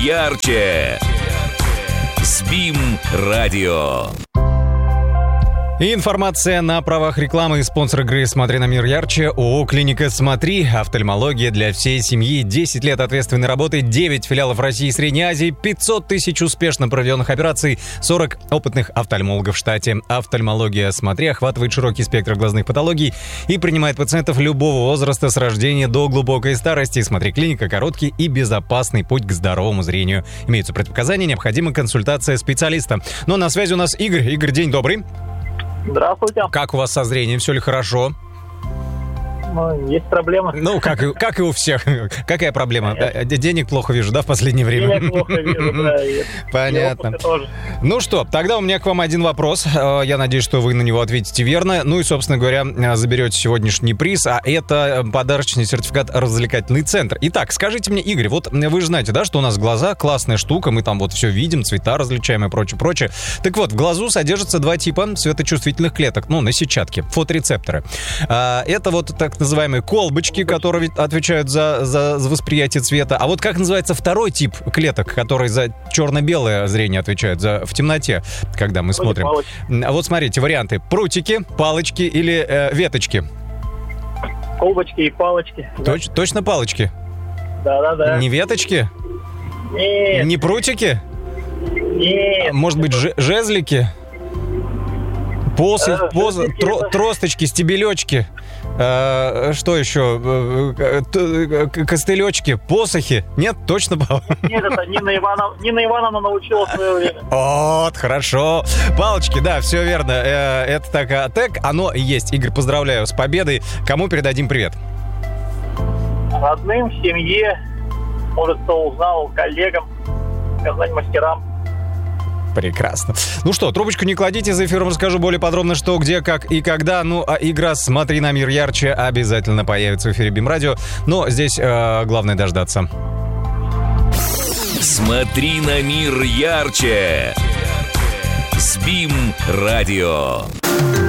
ярче» с БИМ-радио. И информация на правах рекламы. Спонсор игры «Смотри на мир ярче» ООО «Клиника Смотри». Офтальмология для всей семьи. 10 лет ответственной работы, 9 филиалов России и Средней Азии, 500 тысяч успешно проведенных операций, 40 опытных офтальмологов в штате. Офтальмология «Смотри» охватывает широкий спектр глазных патологий и принимает пациентов любого возраста с рождения до глубокой старости. «Смотри Клиника» — короткий и безопасный путь к здоровому зрению. Имеются противопоказания, необходима консультация специалиста. Но на связи у нас Игорь. Игорь, день добрый. Здравствуйте. Как у вас со зрением? Все ли хорошо? Есть проблемы. Ну, как и у всех. Какая проблема? Денег плохо вижу, да, в последнее время? Денег плохо вижу, да. Понятно. Ну что, тогда у меня к вам один вопрос. Я надеюсь, что вы на него ответите верно. Ну и, собственно говоря, заберете сегодняшний приз, а это подарочный сертификат «Развлекательный центр». Итак, скажите мне, Игорь, вот вы же знаете, да, что у нас глаза классная штука, мы там вот все видим, цвета различаем и прочее. Так вот, в глазу содержится два типа светочувствительных клеток, на сетчатке, фоторецепторы. Это вот так называемые колбочки, которые отвечают за восприятие цвета. А вот как называется второй тип клеток, которые за черно-белое зрение отвечают, в темноте, когда мы смотрим? Палочки. Вот смотрите, варианты. Прутики, палочки или веточки? Колбочки и палочки. Точно палочки? Да. Не веточки? Нет. Не прутики? Нет. Может быть, жезлики? Тросточки, стебелечки? Что еще? Костылечки, посохи? Нет, точно? Нет, это Нина Ивановна научила в свое время. Вот, хорошо. Палочки, да, все верно. Это так, оно и есть. Игорь, поздравляю с победой. Кому передадим привет? Родным, семье, может, кто узнал, коллегам, сказать, мастерам. Прекрасно. Ну что, трубочку не кладите, за эфиром расскажу более подробно, что, где, как и когда. Ну, а игра «Смотри на мир ярче» обязательно появится в эфире БИМ-радио. Но здесь главное дождаться. «Смотри на мир ярче» с БИМ-радио.